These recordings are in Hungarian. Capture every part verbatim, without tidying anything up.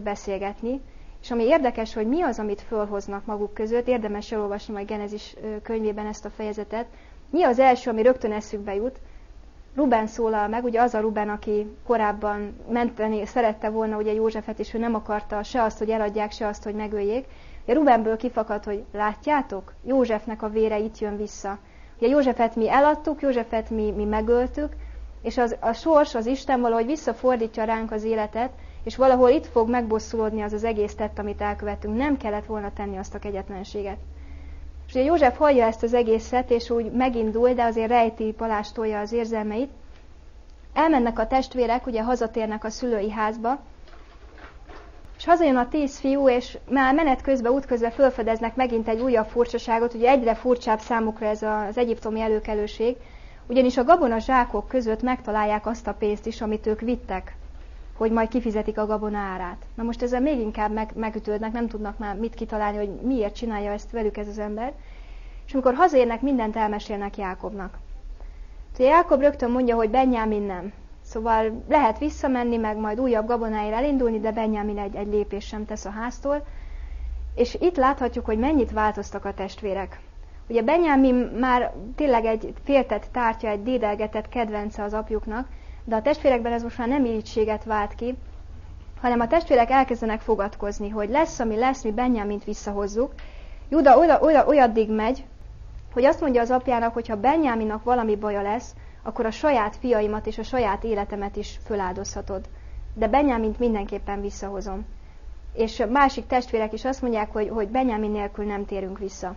elkezd beszélgetni, és ami érdekes, hogy mi az, amit fölhoznak maguk között, érdemes elolvasni majd Genezis könyvében ezt a fejezetet, mi az első, ami rögtön eszükbe jut. Ruben szólal meg, ugye az a Ruben, aki korábban menteni szerette volna ugye Józsefet, és ő nem akarta se azt, hogy eladják, se azt, hogy megöljék. Ugye Rubenből kifakadt, hogy látjátok, Józsefnek a vére itt jön vissza. Ugye Józsefet mi eladtuk, Józsefet mi, mi megöltük, és az, a sors, az Isten valahogy visszafordítja ránk az életet, és valahol itt fog megbosszulódni az az egész tett, amit elkövettünk. Nem kellett volna tenni azt a kegyetlenséget. És ugye József hallja ezt az egészet, és úgy megindul, de azért rejti, palástolja az érzelmeit. Elmennek a testvérek, ugye hazatérnek a szülői házba, és hazajön a tíz fiú, és már menet közben, útközben felfedeznek megint egy újabb furcsaságot, ugye egyre furcsább számukra ez az egyiptomi előkelőség, ugyanis a gabona zsákok között megtalálják azt a pénzt is, amit ők vittek, hogy majd kifizetik a gabona árát. Na most ezzel még inkább meg, megütődnek, nem tudnak már mit kitalálni, hogy miért csinálja ezt velük ez az ember. És amikor hazaérnek, mindent elmesélnek Jákobnak. Tehát Jákob rögtön mondja, hogy Benjámin nem. Szóval lehet visszamenni, meg majd újabb gabonáért elindulni, de Benjámin egy, egy lépés sem tesz a háztól. És itt láthatjuk, hogy mennyit változtak a testvérek. Ugye Benjámin már tényleg egy féltett tártya, egy dédelgetett kedvence az apjuknak, de a testvérekben ez most már nem irigységet vált ki, hanem a testvérek elkezdenek fogadkozni, hogy lesz, ami lesz, mi Benjamint visszahozzuk. Júda oda, oda, olyaddig megy, hogy azt mondja az apjának, hogy ha Benjaminnak valami baja lesz, akkor a saját fiaimat és a saját életemet is föláldozhatod. De Benjamint mindenképpen visszahozom. És másik testvérek is azt mondják, hogy, hogy Benjamin nélkül nem térünk vissza.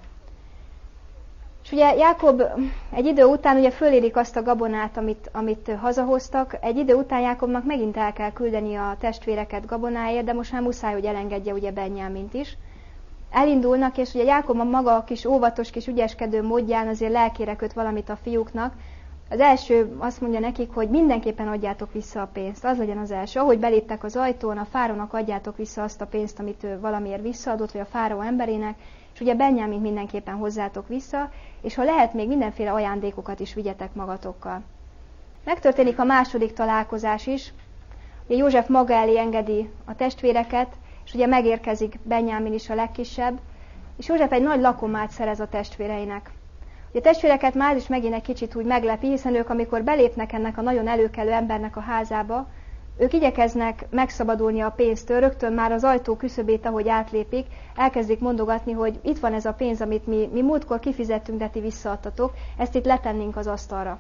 És ugye Jákob egy idő után ugye fölérik azt a gabonát, amit, amit hazahoztak, egy idő után Jákobnak megint el kell küldeni a testvéreket gabonáért, de most már muszáj, hogy elengedje ugye Benjamint is. Elindulnak, és ugye Jákob a maga kis óvatos, kis ügyeskedő módján azért lelkére köt valamit a fiúknak. Az első azt mondja nekik, hogy mindenképpen adjátok vissza a pénzt, az legyen az első. Ahogy beléptek az ajtón, a fárónak adjátok vissza azt a pénzt, amit ő valamiért visszaadott, vagy a fáró emberének, és ugye Benjamint mindenképpen hozzátok vissza, és ha lehet, még mindenféle ajándékokat is vigyetek magatokkal. Megtörténik a második találkozás is. Ugye József maga elé engedi a testvéreket, és ugye megérkezik Benjamin is a legkisebb, és József egy nagy lakomát szerez a testvéreinek. Ugye a testvéreket már is megint egy kicsit úgy meglepi, hiszen ők, amikor belépnek ennek a nagyon előkelő embernek a házába, ők igyekeznek megszabadulni a pénztől, rögtön már az ajtó küszöbét, ahogy átlépik, elkezdik mondogatni, hogy itt van ez a pénz, amit mi, mi múltkor kifizettünk, de ti visszaadtatok, ezt itt letennénk az asztalra.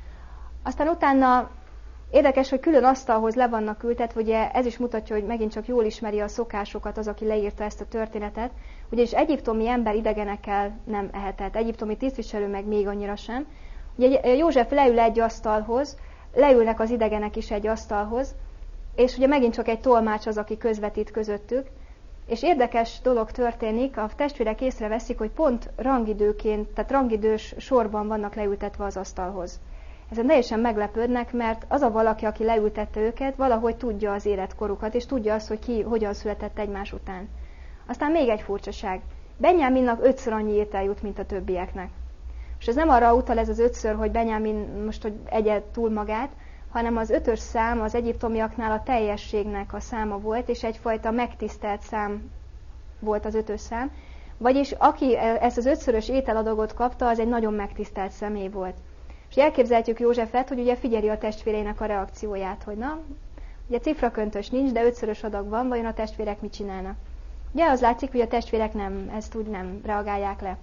Aztán utána érdekes, hogy külön asztalhoz le vannak ültetve, ugye ez is mutatja, hogy megint csak jól ismeri a szokásokat az, aki leírta ezt a történetet, ugyanis egyiptomi ember idegenekkel nem ehetett, egyiptomi tisztviselő meg még annyira sem. Ugye József leül egy asztalhoz, leülnek az idegenek is egy asztalhoz, és ugye megint csak egy tolmács az, aki közvetít közöttük, és érdekes dolog történik, a testvérek észreveszik, hogy pont rangidőként, tehát rangidős sorban vannak leültetve az asztalhoz. Ezen teljesen meglepődnek, mert az a valaki, aki leültette őket, valahogy tudja az életkorukat, és tudja azt, hogy ki hogyan született egymás után. Aztán még egy furcsaság. Benjaminnak ötször annyi étel jut, mint a többieknek. És ez nem arra utal ez az ötször, hogy Benjamin most hogy egye túl magát, hanem az ötös szám az egyiptomiaknál a teljességnek a száma volt, és egyfajta megtisztelt szám volt az ötös szám. Vagyis aki ezt az ötszörös ételadagot kapta, az egy nagyon megtisztelt személy volt. És elképzelhetjük Józsefet, hogy ugye figyeli a testvéreinek a reakcióját, hogy na, ugye cifraköntös nincs, de ötszörös adag van, vajon a testvérek mit csinálnak? Ugye az látszik, hogy a testvérek nem, ezt úgy nem reagálják le.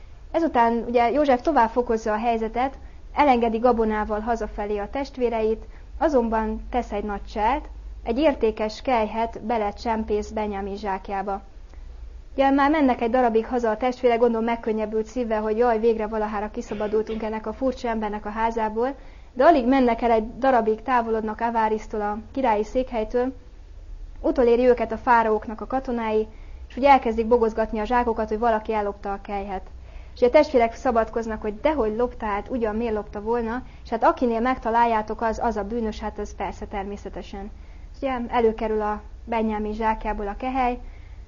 Ezután ugye József tovább fokozza a helyzetet, elengedi gabonával hazafelé a testvéreit, azonban tesz egy nagy cselt, egy értékes kelyhet belecsempész Benjamin zsákjába. Ugye már mennek egy darabig haza a testvérek, gondolom megkönnyebbült szívvel, hogy jaj, végre valahára kiszabadultunk ennek a furcsa embernek a házából, de alig mennek el egy darabig, távolodnak Avárisztól, a királyi székhelytől, utoléri őket a fáraóknak a katonái, és ugye elkezdik bogozgatni a zsákokat, hogy valaki ellopta a kelyhet. És a testvérek szabadkoznak, hogy dehogy lopta, hát ugyan miért lopta volna, és hát akinél megtaláljátok, az, az a bűnös, hát az persze természetesen. És ugye előkerül a Benjamin zsákjából a kehely,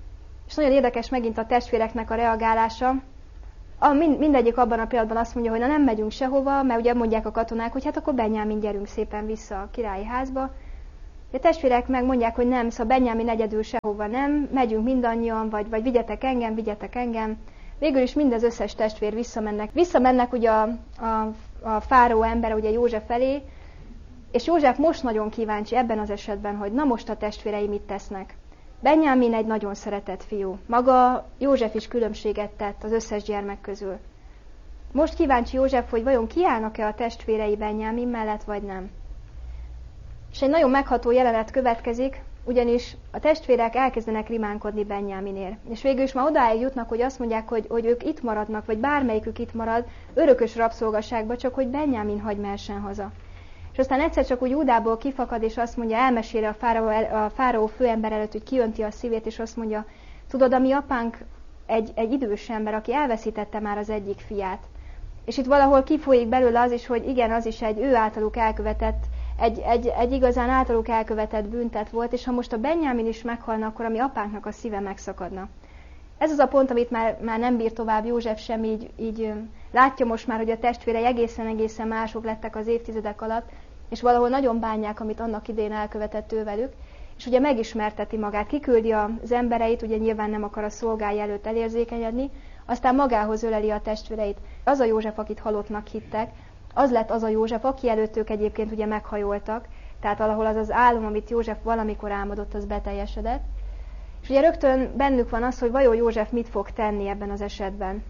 és nagyon érdekes megint a testvéreknek a reagálása. A, mind, mindegyik abban a pillanatban azt mondja, hogy na nem megyünk sehova, mert ugye mondják a katonák, hogy hát akkor Benjamin, gyerünk szépen vissza a királyi házba. A testvérek megmondják, hogy nem, szóval Benjamin egyedül sehova nem, megyünk mindannyian, vagy, vagy vigyetek engem, vigyetek engem. Végül is mind az összes testvér visszamennek. Visszamennek ugye a, a, a fáraó ember ugye József felé, és József most nagyon kíváncsi ebben az esetben, hogy na most a testvérei mit tesznek. Benjamin egy nagyon szeretett fiú. Maga József is különbséget tett az összes gyermek közül. Most kíváncsi József, hogy vajon kiállnak-e a testvérei Benjamin mellett, vagy nem. És egy nagyon megható jelenet következik, ugyanis a testvérek elkezdenek rimánkodni Benjaminért. És végül is már odáig jutnak, hogy azt mondják, hogy, hogy ők itt maradnak, vagy bármelyikük itt marad, örökös rabszolgaságba, csak hogy Benjamin hagy mehessen haza. És aztán egyszer csak úgy Júdából kifakad, és azt mondja, elmeséli a fáraó, a fáraó főember előtt, hogy kiönti a szívét, és azt mondja, tudod, a mi apánk egy, egy idős ember, aki elveszítette már az egyik fiát. És itt valahol kifolyik belőle az is, hogy igen, az is egy ő általuk elkövetett, egy, egy, egy igazán általuk elkövetett bűntet volt, és ha most a Benjamin is meghalna, akkor a mi apánknak a szíve megszakadna. Ez az a pont, amit már, már nem bír tovább József sem, így, így látja most már, hogy a testvérei egészen-egészen mások lettek az évtizedek alatt, és valahol nagyon bánják, amit annak idén elkövetett ő velük, és ugye megismerteti magát, kiküldi az embereit, ugye nyilván nem akar a szolgái előtt elérzékenyedni, aztán magához öleli a testvéreit. Az a József, akit halottnak hittek, az lett az a József, aki előtt ők egyébként ugye meghajoltak, tehát valahol az az álom, amit József valamikor álmodott, az beteljesedett. És ugye rögtön bennük van az, hogy vajon József mit fog tenni ebben az esetben.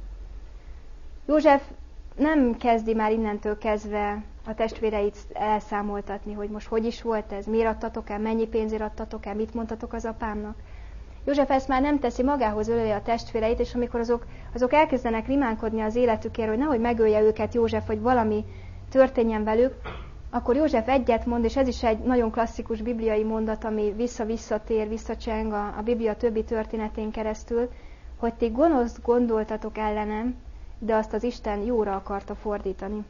József nem kezdi már innentől kezdve a testvéreit elszámoltatni, hogy most hogy is volt ez, miért adtatok el, mennyi pénzért adtatok el, mit mondtatok az apámnak. József ezt már nem teszi, magához öleli a testvéreit, és amikor azok, azok elkezdenek rimánkodni az életükért, hogy nehogy megölje őket József, hogy valami történjen velük, akkor József egyet mond, és ez is egy nagyon klasszikus bibliai mondat, ami vissza-visszatér, visszacseng a, a Biblia többi történetén keresztül, hogy ti gonoszt gondoltatok ellenem, de azt az Isten jóra akarta fordítani.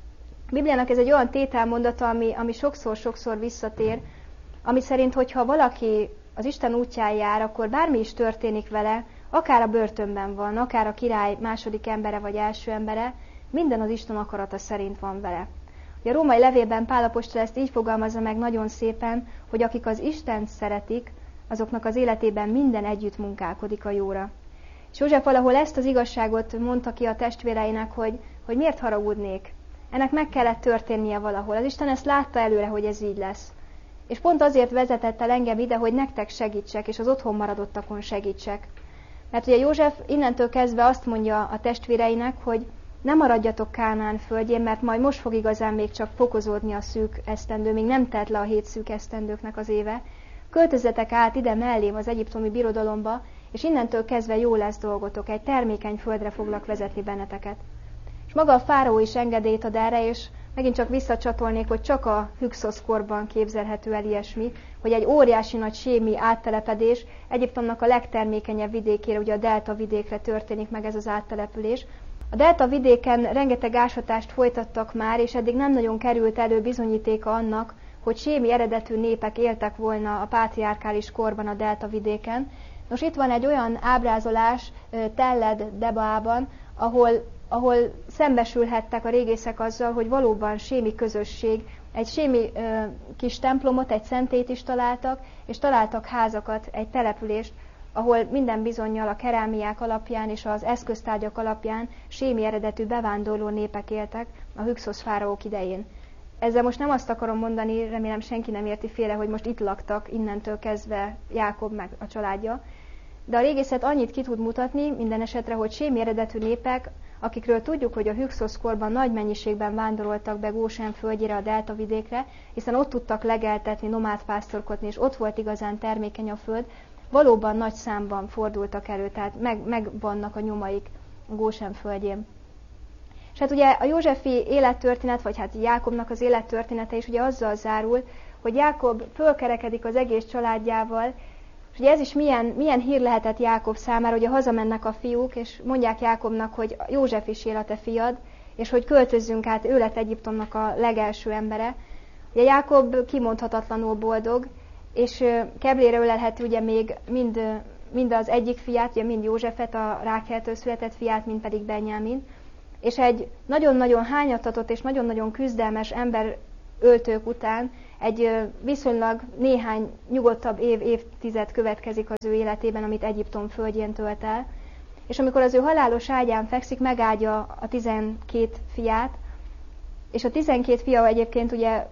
A Bibliának ez egy olyan tételmondata, ami, ami sokszor-sokszor visszatér, ami szerint, hogyha valaki az Isten útján jár, akkor bármi is történik vele, akár a börtönben van, akár a király második embere vagy első embere, minden az Isten akarata szerint van vele. A római levélben Pál apostol ezt így fogalmazza meg nagyon szépen, hogy akik az Istent szeretik, azoknak az életében minden együtt munkálkodik a jóra. És József valahol ezt az igazságot mondta ki a testvéreinek, hogy, hogy miért haragudnék. Ennek meg kellett történnie valahol. Az Isten ezt látta előre, hogy ez így lesz. És pont azért vezetett el engem ide, hogy nektek segítsek, és az otthon maradottakon segítsek. Mert ugye József innentől kezdve azt mondja a testvéreinek, hogy ne maradjatok Kánaán földjén, mert majd most fog igazán még csak fokozódni a szűk esztendő, még nem telt le a hét szűk esztendőknek az éve. Költözzetek át ide mellém az egyiptomi birodalomba, és innentől kezdve jó lesz dolgotok, egy termékeny földre foglak vezetni benneteket. És maga a fáraó is engedélyt ad erre, és megint csak visszacsatolnék, hogy csak a Hükszosz korban képzelhető el ilyesmi, hogy egy óriási nagy sémi áttelepedés Egyiptomnak a legtermékenyebb vidékére, ugye a delta vidékre történik meg ez az áttelepülés. A delta vidéken rengeteg ásvatást folytattak már, és eddig nem nagyon került elő bizonyítéka annak, hogy sémi eredetű népek éltek volna a pátriárkális korban a delta vidéken. Nos, itt van egy olyan ábrázolás Telled Debaában, ahol, ahol szembesülhettek a régészek azzal, hogy valóban sémi közösség, egy sémi ö, kis templomot, egy szentélyt is találtak, és találtak házakat, egy települést, ahol minden bizonnyal a kerámiák alapján és az eszköztárgyak alapján sémi eredetű bevándorló népek éltek a Hükszosz fáraók idején. Ezzel most nem azt akarom mondani, remélem senki nem érti félre, hogy most itt laktak innentől kezdve Jákob meg a családja, de a régészet annyit ki tud mutatni minden esetre, hogy sémi eredetű népek, akikről tudjuk, hogy a Hükszosz korban nagy mennyiségben vándoroltak be Gósen földjére, a delta vidékre, hiszen ott tudtak legeltetni, nomádpásztorkodni, és ott volt igazán termékeny a föld, valóban nagy számban fordultak elő, tehát meg, megvannak a nyomaik a Gósen földjén. És hát ugye a józsefi élettörténet, vagy hát Jákobnak az élettörténete is ugye azzal zárul, hogy Jákob fölkerekedik az egész családjával, és ugye ez is milyen, milyen hír lehetett Jákob számára, hogy hazamennek a fiúk, és mondják Jákobnak, hogy József is él a te fiad, és hogy költözzünk át, ő lett Egyiptomnak a legelső embere. Ugye Jákob kimondhatatlanul boldog, és keblére ölelheti ugye még mind, mind az egyik fiát, ugye mind Józsefet, a Rákeltől született fiát, mind pedig Benjamin, és egy nagyon-nagyon hányattatott és nagyon-nagyon küzdelmes ember öltők után egy viszonylag néhány nyugodtabb év, évtized következik az ő életében, amit Egyiptom földjén tölt el. És amikor az ő halálos ágyán fekszik, megáldja a tizenkét fiát, és a tizenkét fia egyébként ugye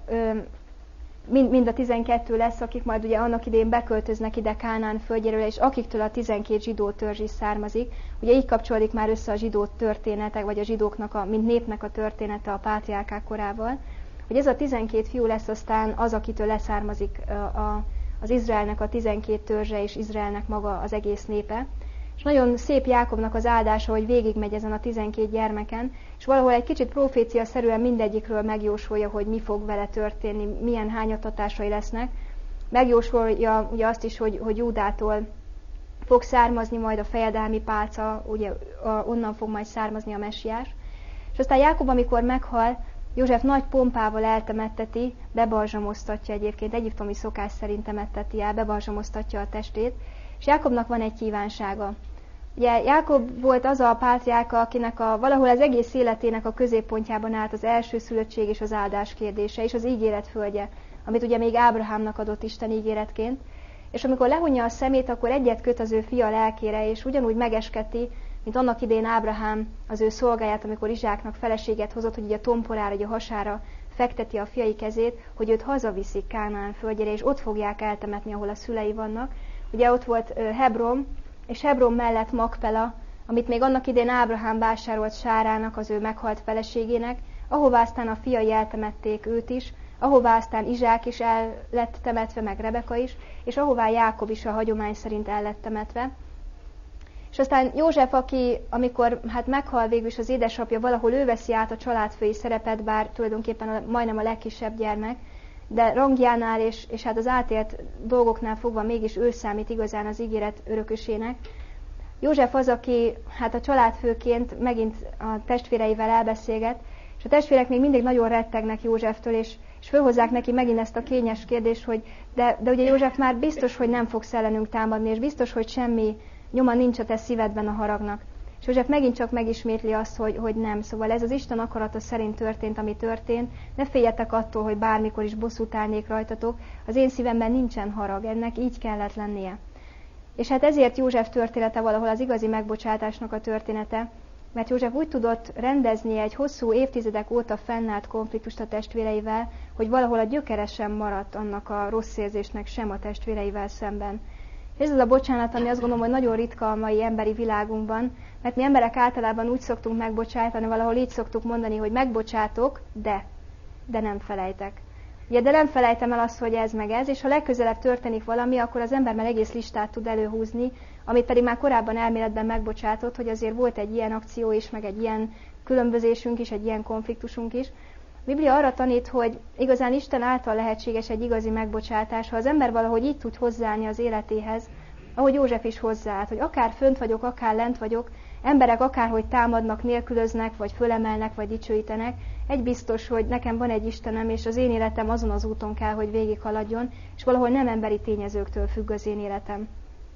mind, mind a tizenkettő lesz, akik majd ugye annak idején beköltöznek ide Kánaán földjéről, és akiktől a tizenkét zsidó törzs is származik. Ugye így kapcsolódik már össze a zsidó történetek, vagy a zsidóknak, a, mint népnek a története a pátriárkák korával, hogy ez a tizenkét fiú lesz aztán az, akitől leszármazik a, a, az Izraelnek a tizenkét törzse, és Izraelnek maga az egész népe. És nagyon szép Jákobnak az áldása, hogy végigmegy ezen a tizenkét gyermeken, és valahol egy kicsit proféciaszerűen mindegyikről megjósolja, hogy mi fog vele történni, milyen hányattatásai lesznek. Megjósolja ugye azt is, hogy, hogy Júdától fog származni majd a fejedelmi pálca, ugye onnan fog majd származni a messiás. És aztán Jákob, amikor meghal, József nagy pompával eltemetteti, bebalzsamoztatja egyébként, egyiptomi szokás szerint temetteti el, bebalzsamoztatja a testét, és Jákobnak van egy kívánsága. Ugye Jákob volt az a pátriárka, akinek a, valahol az egész életének a középpontjában állt az első szülöttség és az áldás kérdése, és az ígéret földje, amit ugye még Ábrahámnak adott Isten ígéretként. És amikor lehunja a szemét, akkor egyet köt az ő fia lelkére, és ugyanúgy megesketi, mint annak idején Ábrahám az ő szolgáját, amikor Izsáknak feleséget hozott, hogy ugye a tomporára, ugye a hasára fekteti a fiai kezét, hogy őt hazaviszik Kánaán földjére, és ott fogják eltemetni, ahol a szülei vannak. Ugye ott volt Hebron, és Hebron mellett Makpela, amit még annak idején Ábrahám vásárolt Sárának, az ő meghalt feleségének, ahová aztán a fiai eltemették őt is, ahová aztán Izsák is el lett temetve, meg Rebeka is, és ahová Jákob is a hagyomány szerint el lett temetve. És aztán József, aki amikor hát meghal végül is az édesapja, valahol ő veszi át a családfői szerepet, bár tulajdonképpen a, majdnem a legkisebb gyermek, de rangjánál és, és hát az átélt dolgoknál fogva mégis ő számít igazán az ígéret örökösének. József az, aki hát a családfőként megint a testvéreivel elbeszélget, és a testvérek még mindig nagyon rettegnek Józseftől, és, és fölhozzák neki megint ezt a kényes kérdést, hogy de, de ugye József már biztos, hogy nem fogsz ellenünk támadni, és biztos, hogy semmi nyoma nincs a te szívedben a haragnak. És József megint csak megismétli azt, hogy, hogy nem. Szóval ez az Isten akarata szerint történt, ami történt. Ne féljetek attól, hogy bármikor is bosszút állnék rajtatok. Az én szívemben nincsen harag, ennek így kellett lennie. És hát ezért József története valahol az igazi megbocsátásnak a története, mert József úgy tudott rendezni egy hosszú évtizedek óta fennállt konfliktust a testvéreivel, hogy valahol a gyökere sem maradt annak a rossz érzésnek sem a testvéreivel szemben. Ez az a bocsánat, ami azt gondolom, hogy nagyon ritka a mai emberi világunkban, mert mi emberek általában úgy szoktunk megbocsátani, valahol így szoktuk mondani, hogy megbocsátok, de, de nem felejtek. Ugye, de nem felejtem el azt, hogy ez meg ez, és ha legközelebb történik valami, akkor az ember már egész listát tud előhúzni, amit pedig már korábban elméletben megbocsátott, hogy azért volt egy ilyen akció is, meg egy ilyen különbözésünk is, egy ilyen konfliktusunk is. A Biblia arra tanít, hogy igazán Isten által lehetséges egy igazi megbocsátás, ha az ember valahogy így tud hozzáállni az életéhez, ahogy József is hozzáállt, hogy akár fönt vagyok, akár lent vagyok, emberek akárhogy támadnak, nélkülöznek, vagy fölemelnek, vagy dicsőítenek, egy biztos, hogy nekem van egy Istenem, és az én életem azon az úton kell, hogy végighaladjon, és valahol nem emberi tényezőktől függ az én életem.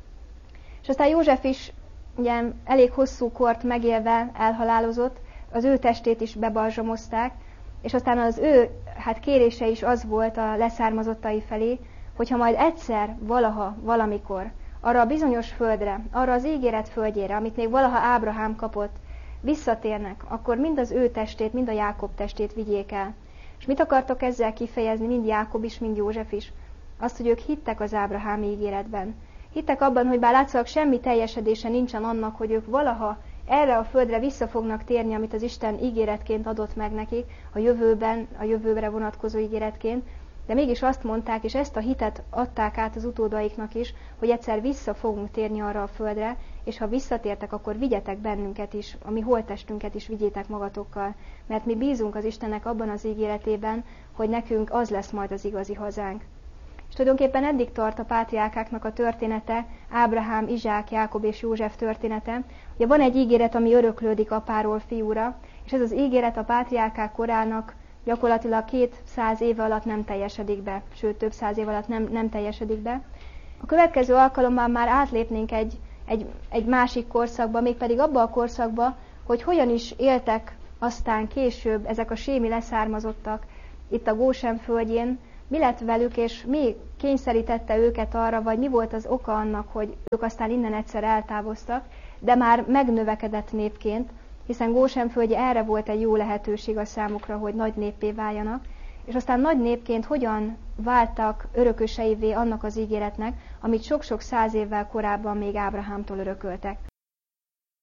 És aztán József is ugye, elég hosszú kort megélve elhalálozott, az ő testét is bebalzsamozták, és aztán az ő hát kérése is az volt a leszármazottai felé, hogyha majd egyszer, valaha, valamikor arra a bizonyos földre, arra az ígéret földjére, amit még valaha Ábrahám kapott, visszatérnek, akkor mind az ő testét, mind a Jákob testét vigyék el. És mit akartok ezzel kifejezni, mind Jákob is, mind József is? Azt, hogy ők hittek az ábrahámi ígéretben. Hittek abban, hogy bár látszólag semmi teljesedése nincsen annak, hogy ők valaha erre a földre vissza fognak térni, amit az Isten ígéretként adott meg nekik, a jövőben, a jövőre vonatkozó ígéretként, de mégis azt mondták, és ezt a hitet adták át az utódaiknak is, hogy egyszer vissza fogunk térni arra a földre, és ha visszatértek, akkor vigyetek bennünket is, a mi holttestünket is vigyétek magatokkal, mert mi bízunk az Istennek abban az ígéretében, hogy nekünk az lesz majd az igazi hazánk. És tulajdonképpen eddig tart a pátriárkáknak a története, Ábrahám, Izsák, Jákob és József története. Ugye van egy ígéret, ami öröklődik apáról fiúra, és ez az ígéret a pátriárkák korának gyakorlatilag kétszáz év alatt nem teljesedik be, sőt több száz év alatt nem, nem teljesedik be. A következő alkalommal már átlépnénk egy, egy, egy másik korszakba, mégpedig abba a korszakba, hogy hogyan is éltek aztán később ezek a sémi leszármazottak itt a Gósen földjén, Mi lett velük, és mi kényszerítette őket arra, vagy mi volt az oka annak, hogy ők aztán innen egyszer eltávoztak, de már megnövekedett népként, hiszen Gósen földje erre volt egy jó lehetőség a számukra, hogy nagy néppé váljanak, és aztán nagy népként hogyan váltak örököseivé annak az ígéretnek, amit sok-sok száz évvel korábban még Ábrahámtól örököltek.